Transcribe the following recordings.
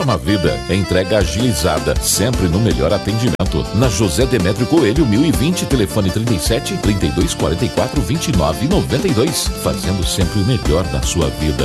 Farmavida, entrega agilizada, sempre no melhor atendimento. Na José Demétrio Coelho, 1020, telefone 37 32 44 29 92, fazendo sempre o melhor da sua vida.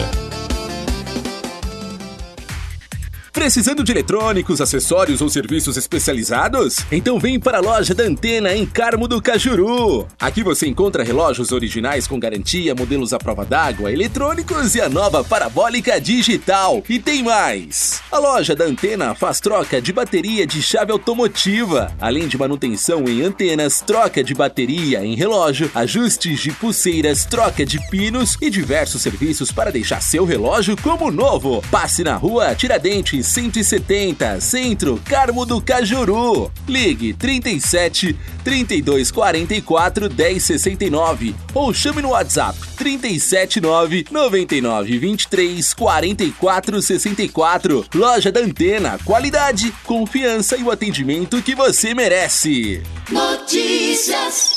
Precisando de eletrônicos, acessórios ou serviços especializados? Então vem para a loja da Antena em Carmo do Cajuru. Aqui você encontra relógios originais com garantia, modelos à prova d'água, eletrônicos e a nova parabólica digital. E tem mais! A loja da Antena faz troca de bateria de chave automotiva, além de manutenção em antenas, troca de bateria em relógio, ajustes de pulseiras, troca de pinos e diversos serviços para deixar seu relógio como novo. Passe na rua Tiradentes 170, Centro, Carmo do Cajuru. Ligue 37 32 44 10 69 ou chame no WhatsApp 379 99 23 44 64. Loja da Antena, qualidade, confiança e o atendimento que você merece. Notícias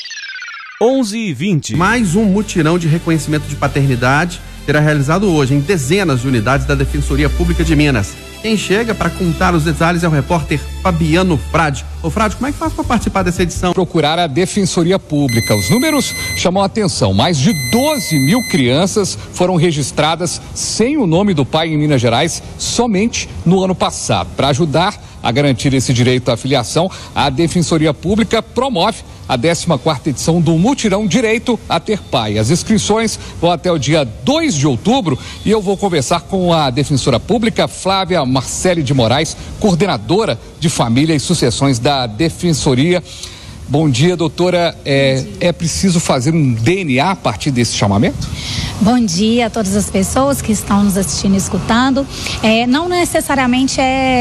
11h20. Mais um mutirão de reconhecimento de paternidade será realizado hoje em dezenas de unidades da Defensoria Pública de Minas. Quem chega para contar os detalhes é o repórter Fabiano Frade. Ô Frade, como é que faz para participar dessa edição? Procurar a Defensoria Pública. Os números chamam a atenção. Mais de 12 mil crianças foram registradas sem o nome do pai em Minas Gerais somente no ano passado. Para ajudar a garantir esse direito à filiação, a Defensoria Pública promove a 14ª edição do Mutirão Direito a Ter Pai. As inscrições vão até o dia 2 de outubro e eu vou conversar com a defensora pública Flávia Marcele de Moraes, coordenadora de Família e Sucessões da Defensoria. Bom dia, doutora. É preciso fazer um DNA a partir desse chamamento? Bom dia a todas as pessoas que estão nos assistindo e escutando. Não necessariamente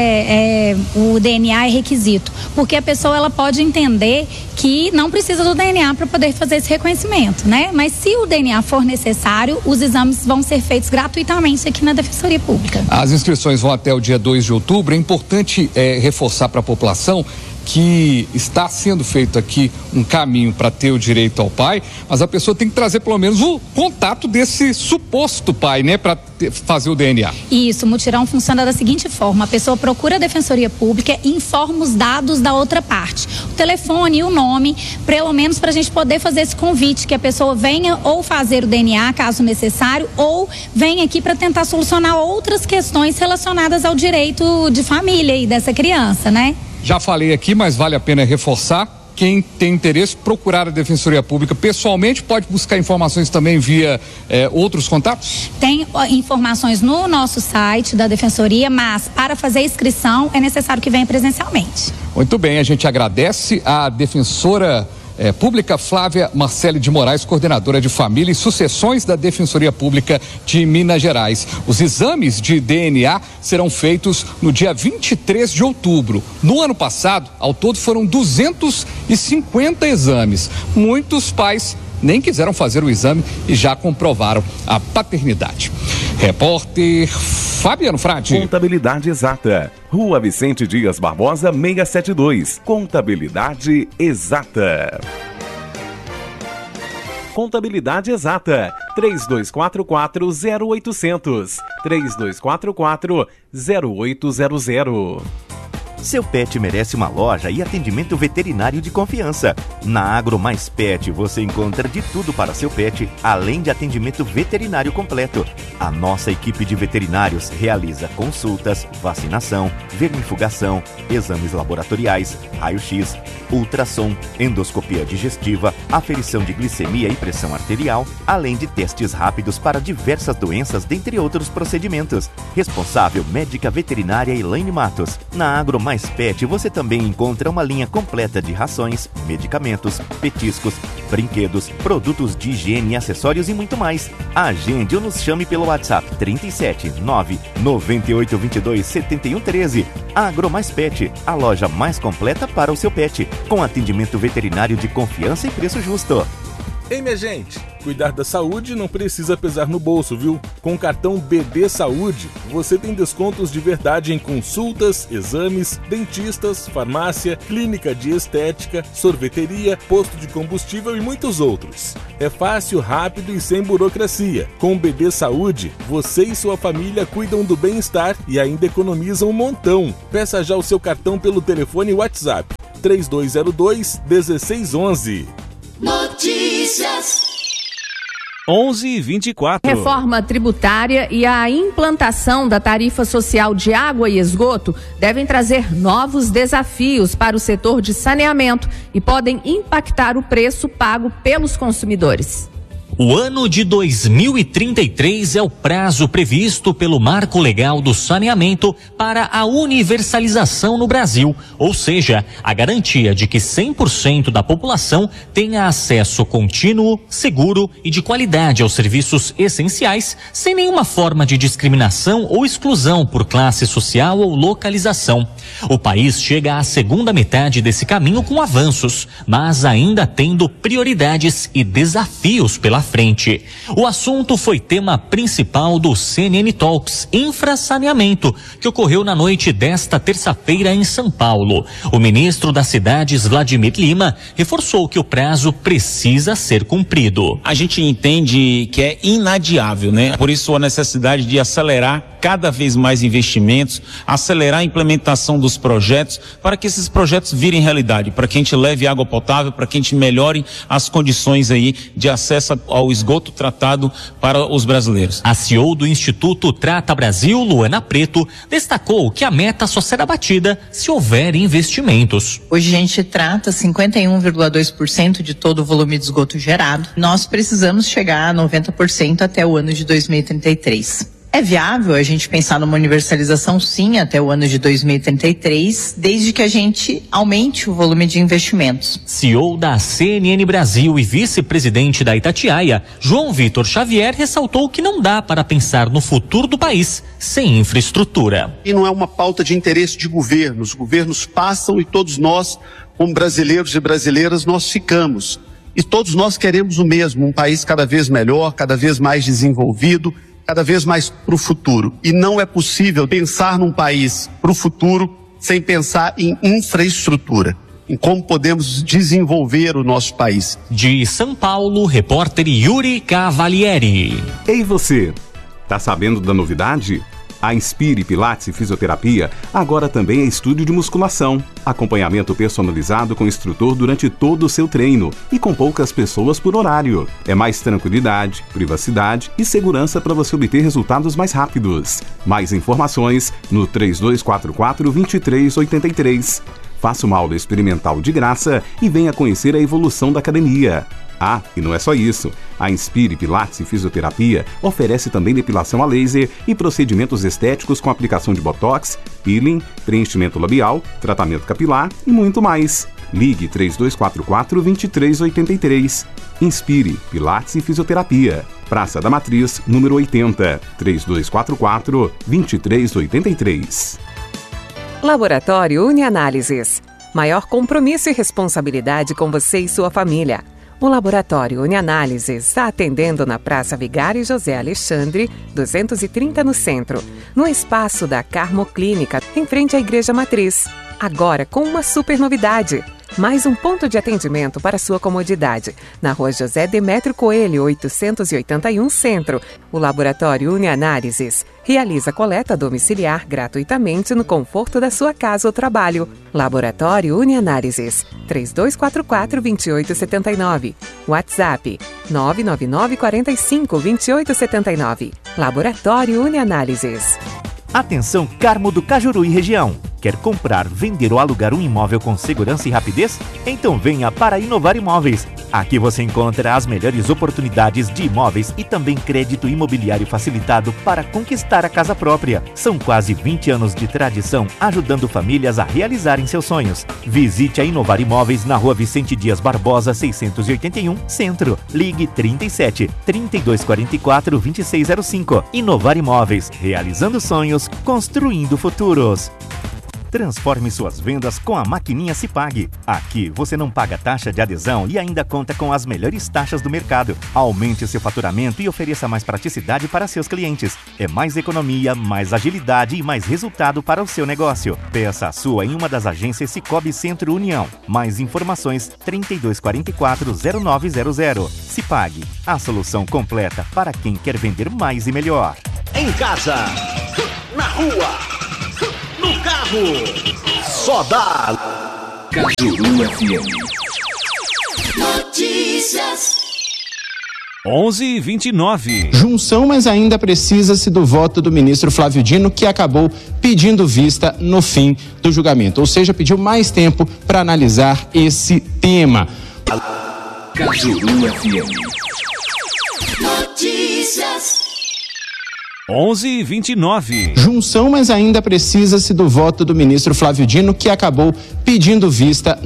o DNA é requisito, porque a pessoa ela pode entender que não precisa do DNA para poder fazer esse reconhecimento, né? Mas se o DNA for necessário, os exames vão ser feitos gratuitamente aqui na Defensoria Pública. As inscrições vão até o dia 2 de outubro. É importante reforçar para a população que está sendo feito aqui um caminho para ter o direito ao pai, mas a pessoa tem que trazer pelo menos o contato desse suposto pai, né, para fazer o DNA. Isso, o mutirão funciona da seguinte forma: a pessoa procura a Defensoria Pública e informa os dados da outra parte, o telefone e o nome, pelo menos para a gente poder fazer esse convite, que a pessoa venha ou fazer o DNA, caso necessário, ou venha aqui para tentar solucionar outras questões relacionadas ao direito de família e dessa criança, né? Já falei aqui, mas vale a pena reforçar. Quem tem interesse, procurar a Defensoria Pública pessoalmente, pode buscar informações também via outros contatos? Tem informações no nosso site da Defensoria, mas para fazer a inscrição é necessário que venha presencialmente. Muito bem, a gente agradece a defensora Pública Flávia Marcele de Moraes, coordenadora de Família e Sucessões da Defensoria Pública de Minas Gerais. Os exames de DNA serão feitos no dia 23 de outubro. No ano passado, ao todo foram 250 exames. Muitos pais nem quiseram fazer o exame e já comprovaram a paternidade. Repórter Fabiano Frade. Contabilidade Exata. Rua Vicente Dias Barbosa, 672. Contabilidade Exata. Contabilidade Exata. 3244-0800. 3244-0800. Seu pet merece uma loja e atendimento veterinário de confiança. Na Agro Mais Pet você encontra de tudo para seu pet, além de atendimento veterinário completo. A nossa equipe de veterinários realiza consultas, vacinação, vermifugação, exames laboratoriais, raio-x, ultrassom, endoscopia digestiva, aferição de glicemia e pressão arterial, além de testes rápidos para diversas doenças, dentre outros procedimentos. Responsável médica veterinária Elaine Matos. Na Agro Mais Pet você também encontra uma linha completa de rações, medicamentos, petiscos, brinquedos, produtos de higiene, acessórios e muito mais. Agende ou nos chame pelo WhatsApp 37 9 9822 7113. Agro Mais Pet, a loja mais completa para o seu pet, com atendimento veterinário de confiança e preço justo. Ei, minha gente, cuidar da saúde não precisa pesar no bolso, viu? Com o cartão BD Saúde, você tem descontos de verdade em consultas, exames, dentistas, farmácia, clínica de estética, sorveteria, posto de combustível e muitos outros. É fácil, rápido e sem burocracia. Com o BD Saúde, você e sua família cuidam do bem-estar e ainda economizam um montão. Peça já o seu cartão pelo telefone WhatsApp 3202-1611. Notícias. 11h24. Reforma tributária e a implantação da tarifa social de água e esgoto devem trazer novos desafios para o setor de saneamento e podem impactar o preço pago pelos consumidores. O ano de 2033 é o prazo previsto pelo Marco Legal do Saneamento para a universalização no Brasil, ou seja, a garantia de que 100% da população tenha acesso contínuo, seguro e de qualidade aos serviços essenciais, sem nenhuma forma de discriminação ou exclusão por classe social ou localização. O país chega à segunda metade desse caminho com avanços, mas ainda tendo prioridades e desafios pela frente. O assunto foi tema principal do CNN Talks Infrasaneamento, que ocorreu na noite desta terça-feira em São Paulo. O ministro das Cidades, Vladimir Lima, reforçou que o prazo precisa ser cumprido. A gente entende que é inadiável, né? Por isso a necessidade de acelerar cada vez mais investimentos, acelerar a implementação dos projetos, para que esses projetos virem realidade, para que a gente leve água potável, para que a gente melhore as condições aí de acesso ao esgoto tratado para os brasileiros. A CEO do Instituto Trata Brasil, Luana Preto, destacou que a meta só será batida se houver investimentos. Hoje a gente trata 51,2% de todo o volume de esgoto gerado. Nós precisamos chegar a 90% até o ano de 2033. É viável a gente pensar numa universalização, sim, até o ano de 2033, desde que a gente aumente o volume de investimentos. CEO da CNN Brasil e vice-presidente da Itatiaia, João Vitor Xavier, ressaltou que não dá para pensar no futuro do país sem infraestrutura. E não é uma pauta de interesse de governos. Os governos passam e todos nós, como brasileiros e brasileiras, nós ficamos. E todos nós queremos o mesmo, um país cada vez melhor, cada vez mais desenvolvido, cada vez mais para o futuro. E não é possível pensar num país para o futuro sem pensar em infraestrutura, em como podemos desenvolver o nosso país. De São Paulo, repórter Yuri Cavalieri. Ei você, tá sabendo da novidade? A Inspire Pilates e Fisioterapia agora também é estúdio de musculação. Acompanhamento personalizado com instrutor durante todo o seu treino e com poucas pessoas por horário. É mais tranquilidade, privacidade e segurança para você obter resultados mais rápidos. Mais informações no 3244-2383. Faça uma aula experimental de graça e venha conhecer a evolução da academia. Ah, e não é só isso. A Inspire Pilates e Fisioterapia oferece também depilação a laser e procedimentos estéticos com aplicação de botox, peeling, preenchimento labial, tratamento capilar e muito mais. Ligue 3244-2383. Inspire Pilates e Fisioterapia. Praça da Matriz, número 80, 3244-2383. Laboratório Unianálises. Maior compromisso e responsabilidade com você e sua família. O Laboratório Unianálises está atendendo na Praça Vigário José Alexandre, 230 no centro, no espaço da Carmoclínica, em frente à Igreja Matriz. Agora com uma super novidade. Mais um ponto de atendimento para sua comodidade. Na Rua José Demétrio Coelho, 881 Centro. O Laboratório Unianálises realiza coleta domiciliar gratuitamente no conforto da sua casa ou trabalho. Laboratório Unianálises, 3244-2879. WhatsApp, 999-45-2879. Laboratório Unianálises. Atenção Carmo do Cajuru e região. Quer comprar, vender ou alugar um imóvel com segurança e rapidez? Então venha para Inovar Imóveis. Aqui você encontra as melhores oportunidades de imóveis e também crédito imobiliário facilitado para conquistar a casa própria. São quase 20 anos de tradição ajudando famílias a realizarem seus sonhos. Visite a Inovar Imóveis na Rua Vicente Dias Barbosa, 681, Centro. Ligue 37 3244 2605. Inovar Imóveis, realizando sonhos, construindo futuros. Transforme suas vendas com a maquininha Cipag. Aqui você não paga taxa de adesão e ainda conta com as melhores taxas do mercado. Aumente seu faturamento e ofereça mais praticidade para seus clientes. É mais economia, mais agilidade e mais resultado para o seu negócio. Peça a sua em uma das agências Cicobi Centro União. Mais informações 3244-0900. Cipag, a solução completa para quem quer vender mais e melhor. Em casa, na rua, no carro, só dá Cajuru FM. Notícias. 11h29. Junção, mas ainda precisa-se do voto do ministro Flávio Dino, que acabou pedindo vista no fim do julgamento. Ou seja, pediu mais tempo para analisar esse tema. Cajuru FM. Notícias. 11h29. Junção, mas ainda precisa-se do voto do ministro Flávio Dino, que acabou pedindo vista